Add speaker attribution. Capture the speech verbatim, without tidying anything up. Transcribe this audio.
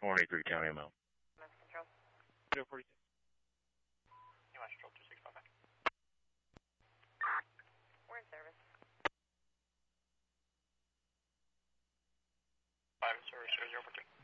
Speaker 1: four eight three County M L.
Speaker 2: Control.
Speaker 3: zero forty-six.
Speaker 4: U S Control two six five back.
Speaker 2: We're in service.
Speaker 4: five service zero zero four two.